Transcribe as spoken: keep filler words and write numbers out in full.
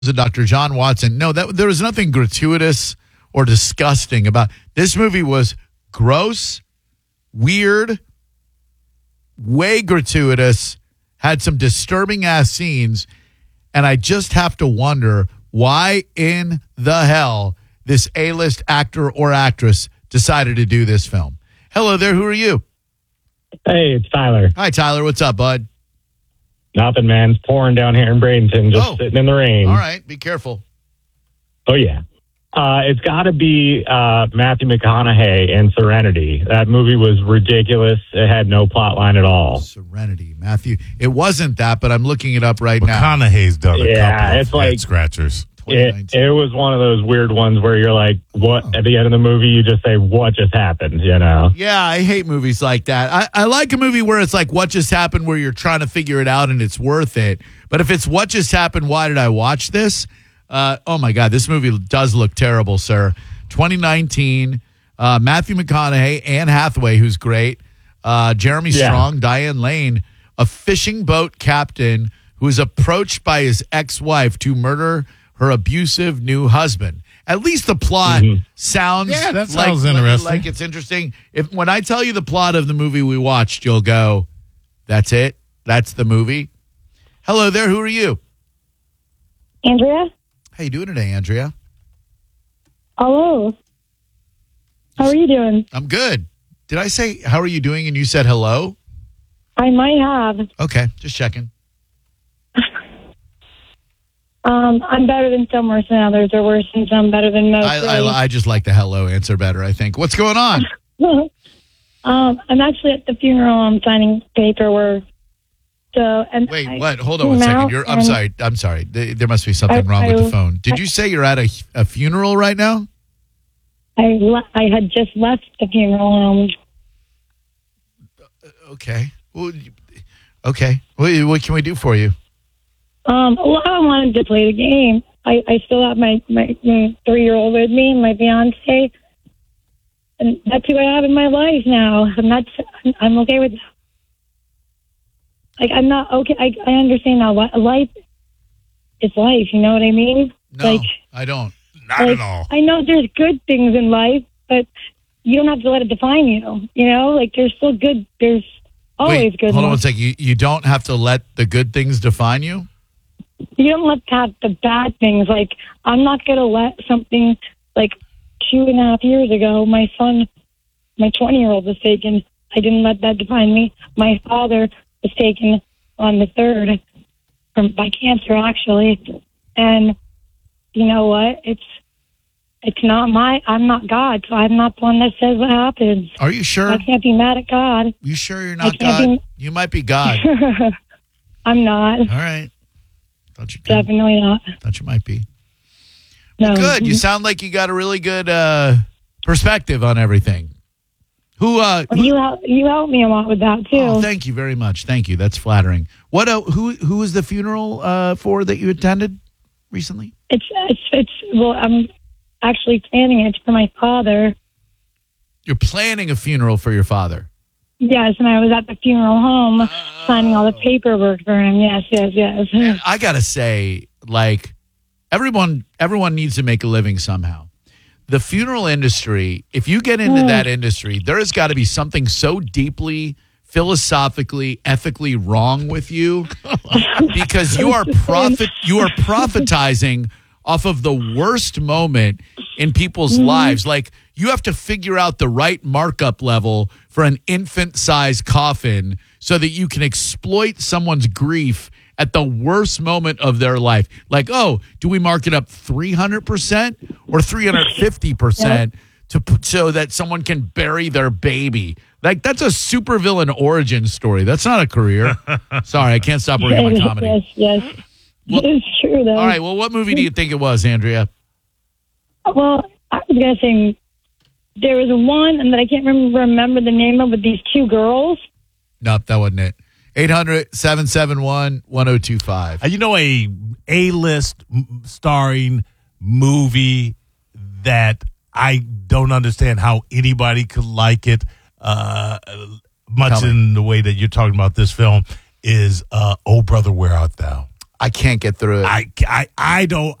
of Doctor John Watson. No, that there was nothing gratuitous or disgusting about this movie. Was gross, weird, way gratuitous, had some disturbing ass scenes, and I just have to wonder why in the hell this A-list actor or actress decided to do this film. Hello there, who are you? Hey, it's Tyler. Hi, Tyler. What's up, bud? Nothing, man. It's pouring down here in Bradenton, just Oh. sitting in the rain. All right, be careful. Oh, yeah. Uh, it's got to be uh, Matthew McConaughey in Serenity. That movie was ridiculous. It had no plot line at all. Serenity, Matthew. It wasn't that, but I'm looking it up right now. McConaughey's done a Yeah, couple it's of like- head scratchers. It, it was one of those weird ones where you're like, what? Oh. At the end of the movie, you just say, what just happened, you know? Yeah, I hate movies like that. I, I like a movie where it's like what just happened, where you're trying to figure it out and it's worth it. But if it's what just happened, why did I watch this? Uh, oh, my God, this movie does look terrible, sir. twenty nineteen, uh, Matthew McConaughey, Anne Hathaway, who's great, uh, Jeremy Yeah. Strong, Diane Lane, a fishing boat captain who is approached by his ex-wife to murder her abusive new husband. At least the plot Mhm. sounds Yeah, that like, sounds like- interesting. like it's interesting. If when I tell you the plot of the movie we watched, you'll go, "That's it. That's the movie." Hello there. Who are you? Andrea? How you doing today, Andrea? Hello. How are you doing? I'm good. Did I say how are you doing and you said hello? I might have. Okay, just checking. Um, I'm better than some, worse than others, or worse than some, better than most. I, really. I I just like the hello answer better. I think. What's going on? um, I'm actually at the funeral. I'm signing paperwork. So, and Wait, I what? Hold on one came second. out You're, I'm and sorry. I'm sorry. There there must be something I- wrong with the I- phone. Did you say you're at a, a funeral right now? I le- I had just left the funeral home. Okay. Well, you- okay. What, what can we do for you? Um, well, I wanted to play the game. I, I still have my, my, my three-year-old with me and my fiance. And that's who I have in my life now. And that's, I'm okay with that. Like, I'm not okay. I, I understand now. Li- Life is life. You know what I mean? No, like, I don't. Not like, at all. I know there's good things in life, but you don't have to let it define you. You know, like there's still good. There's always Wait, good. hold on one ones. second. You, you don't have to let the good things define you? You don't let have the bad things. Like I'm not gonna let something like two and a half years ago, my son, my twenty year old was taken. I didn't let that define me. My father was taken on the third from by cancer, actually. And you know what? It's it's not my. I'm not God, so I'm not the one that says what happens. Are you sure? I can't be mad at God. You sure you're I not can't God? be- You might be God. I'm not. All right. Thought you could. Definitely not. Thought you might be. No. Good. You sound like you got a really good uh, perspective on everything. Who? Uh, who You help. You help me a lot with that too. oh, thank you very much. Thank you. That's flattering. What? Uh, who? Who was the funeral uh, for that you attended recently? It's it's it's well, I'm actually planning it for my father. You're planning a funeral for your father. Yes, and I was at the funeral home signing all the paperwork for him. Yes, yes, yes. And I gotta say, like, everyone, everyone needs to make a living somehow. The funeral industry, if you get into that industry, there has got to be something so deeply philosophically, ethically wrong with you because you are profit, you are profitizing off of the worst moment in people's lives. Like, you have to figure out the right markup level for an infant-sized coffin so that you can exploit someone's grief at the worst moment of their life. Like, oh, do we mark it up three hundred percent or three hundred fifty percent to put, so that someone can bury their baby? Like, that's a supervillain origin story. That's not a career. Sorry, I can't stop working on my comedy. Yes, yes. It's true though. All right, well, what movie do you think it was, Andrea? Well, I was gonna say there was one, and that I can't remember remember the name of, but these two girls. Nope, that wasn't it. eight hundred, seven seven one, one oh two five. Uh, you know, a A-list m- starring movie that I don't understand how anybody could like it, uh, much Tell me. in the way that you're talking about this film, is uh, Oh Brother, Where Art Thou? I can't get through it. I, I, I don't.